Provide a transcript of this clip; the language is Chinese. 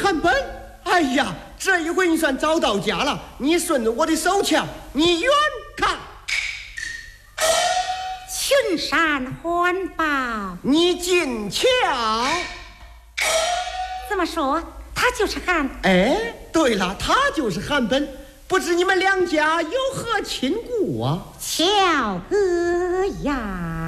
韩本，哎呀，这一回你算找到家了。你顺着我的手瞧，你远看， 群山环抱， 你近瞧。 怎么说？他就是韩？ 哎，对了，他就是韩本。不知你们两家有何亲故啊？ 巧哥呀！